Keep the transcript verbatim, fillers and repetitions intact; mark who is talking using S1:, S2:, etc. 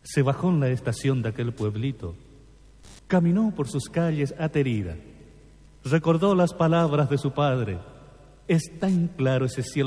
S1: Se bajó en la estación de aquel pueblito, caminó por sus calles aterida, recordó las palabras de su padre. Es tan claro ese cielo